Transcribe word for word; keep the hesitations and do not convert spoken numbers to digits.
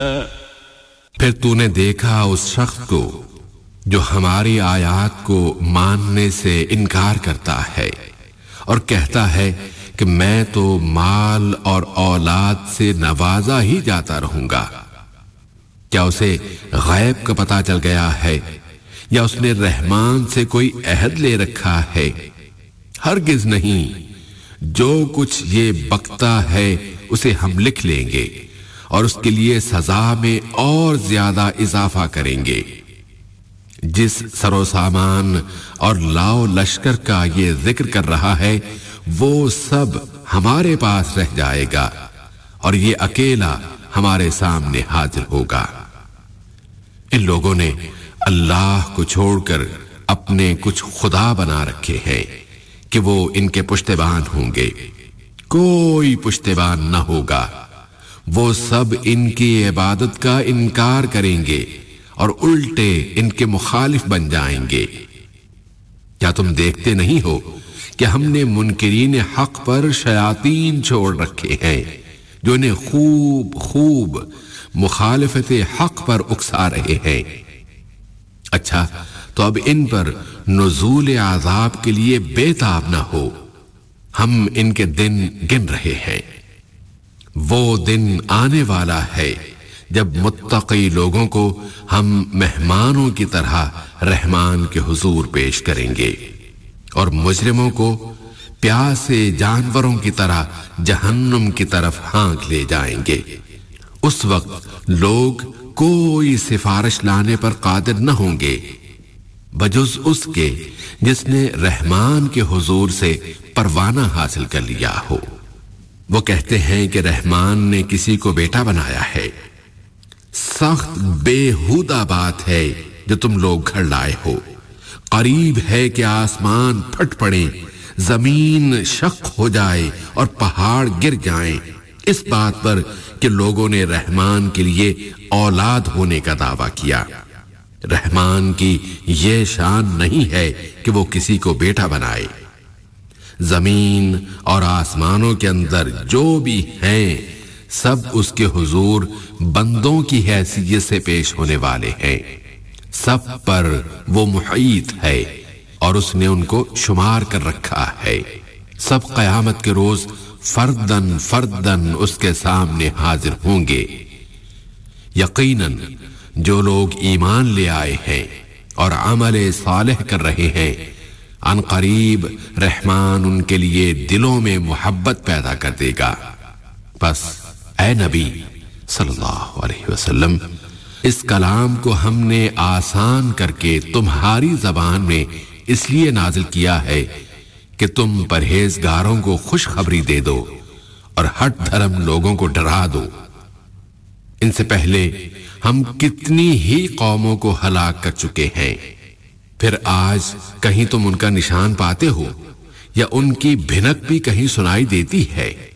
پھر تو نے دیکھا اس شخص کو جو ہماری آیات کو ماننے سے انکار کرتا ہے اور کہتا ہے کہ میں تو مال اور اولاد سے نوازا ہی جاتا رہوں گا۔ کیا اسے غیب کا پتہ چل گیا ہے یا اس نے رحمان سے کوئی عہد لے رکھا ہے؟ ہرگز نہیں، جو کچھ یہ بکتا ہے اسے ہم لکھ لیں گے اور اس کے لیے سزا میں اور زیادہ اضافہ کریں گے۔ جس سر و سامان اور لاؤ لشکر کا یہ ذکر کر رہا ہے وہ سب ہمارے پاس رہ جائے گا اور یہ اکیلا ہمارے سامنے حاضر ہوگا۔ ان لوگوں نے اللہ کو چھوڑ کر اپنے کچھ خدا بنا رکھے ہیں کہ وہ ان کے پشتبان ہوں گے۔ کوئی پشتبان نہ ہوگا، وہ سب ان کی عبادت کا انکار کریں گے اور الٹے ان کے مخالف بن جائیں گے۔ کیا تم دیکھتے نہیں ہو کہ ہم نے منکرین حق پر شیاطین چھوڑ رکھے ہیں جو انہیں خوب خوب مخالفت حق پر اکسا رہے ہیں؟ اچھا تو اب ان پر نزول عذاب کے لیے بے تاب نہ ہو، ہم ان کے دن گن رہے ہیں۔ وہ دن آنے والا ہے جب متقی لوگوں کو ہم مہمانوں کی طرح رحمان کے حضور پیش کریں گے اور مجرموں کو پیاسے جانوروں کی طرح جہنم کی طرف ہانک لے جائیں گے۔ اس وقت لوگ کوئی سفارش لانے پر قادر نہ ہوں گے بجز اس کے جس نے رحمان کے حضور سے پروانہ حاصل کر لیا ہو۔ وہ کہتے ہیں کہ رحمان نے کسی کو بیٹا بنایا ہے۔ سخت بےہودہ بات ہے جو تم لوگ گھڑ لائے ہو۔ قریب ہے کہ آسمان پھٹ پڑے، زمین شق ہو جائے اور پہاڑ گر جائیں اس بات پر کہ لوگوں نے رحمان کے لیے اولاد ہونے کا دعویٰ کیا۔ رحمان کی یہ شان نہیں ہے کہ وہ کسی کو بیٹا بنائے۔ زمین اور آسمانوں کے اندر جو بھی ہیں سب اس کے حضور بندوں کی حیثیت سے پیش ہونے والے ہیں۔ سب پر وہ محیط ہے اور اس نے ان کو شمار کر رکھا ہے۔ سب قیامت کے روز فردن فردن اس کے سامنے حاضر ہوں گے۔ یقیناً جو لوگ ایمان لے آئے ہیں اور عمل صالح کر رہے ہیں، ان قریب رحمان ان کے لیے دلوں میں محبت پیدا کر دے گا۔ بس اے نبی صلی اللہ علیہ وسلم، اس کلام کو ہم نے آسان کر کے تمہاری زبان میں اس لیے نازل کیا ہے کہ تم پرہیزگاروں کو خوشخبری دے دو اور ہٹ دھرم لوگوں کو ڈرا دو۔ ان سے پہلے ہم کتنی ہی قوموں کو ہلاک کر چکے ہیں، پھر آج کہیں تم ان کا نشان پاتے ہو یا ان کی بھنک بھی کہیں سنائی دیتی ہے؟